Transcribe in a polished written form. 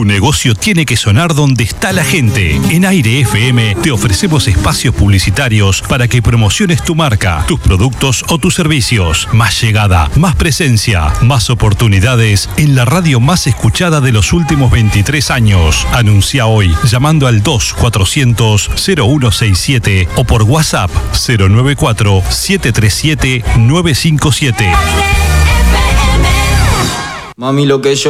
Tu negocio tiene que sonar donde está la gente. En Aire FM te ofrecemos espacios publicitarios para que promociones tu marca, tus productos o tus servicios. Más llegada, más presencia, más oportunidades en la radio más escuchada de los últimos 23 años. Anuncia hoy llamando al 2400-0167 o por WhatsApp 094-737-957. Mami, lo que yo